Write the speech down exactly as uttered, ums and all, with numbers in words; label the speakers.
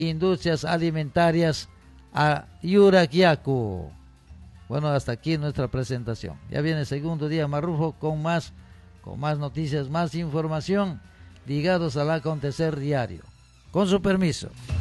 Speaker 1: Industrias Alimentarias a Yuraquiacu. Bueno, hasta aquí nuestra presentación. Ya viene el segundo día Marrufo con más, con más noticias, más información ligados al acontecer diario. Con su permiso.